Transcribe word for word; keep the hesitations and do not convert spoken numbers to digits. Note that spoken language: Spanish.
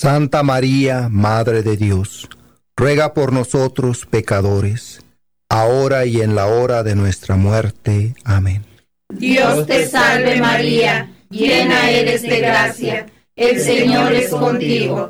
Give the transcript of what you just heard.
Santa María, Madre de Dios, ruega por nosotros pecadores, ahora y en la hora de nuestra muerte. Amén. Dios te salve María, llena eres de gracia, el Señor es contigo.